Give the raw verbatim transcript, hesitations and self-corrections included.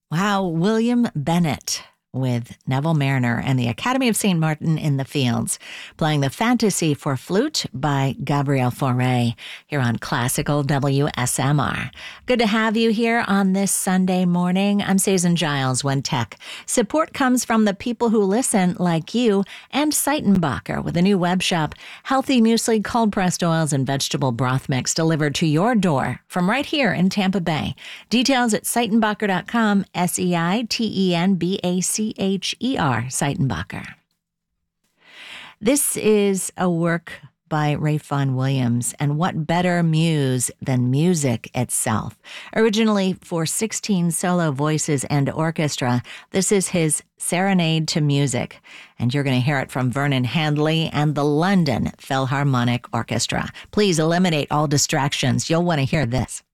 Wow, William Bennett with Neville Mariner and the Academy of Saint Martin in the Fields, playing the Fantasy for Flute by Gabriel Fauré here on Classical W S M R. Good to have you here on this Sunday morning. I'm Susan Giles, One Tech. Support comes from the people who listen, like you, and Seitenbacher with a new web shop, healthy muesli, cold-pressed oils, and vegetable broth mix delivered to your door from right here in Tampa Bay. Details at seitenbacher dot com, S E I T E N B A C C H E R, Seitenbacher. This is a work by Ralph Vaughan Williams, and what better muse than music itself? Originally for sixteen solo voices and orchestra, this is his Serenade to Music, and you're going to hear it from Vernon Handley and the London Philharmonic Orchestra. Please eliminate all distractions. You'll want to hear this.